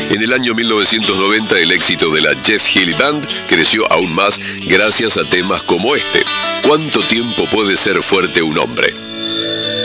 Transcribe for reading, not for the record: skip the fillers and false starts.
En el año 1990 el éxito de la Jeff Healey Band creció aún más gracias a temas como este. ¿Cuánto tiempo puede ser fuerte un hombre?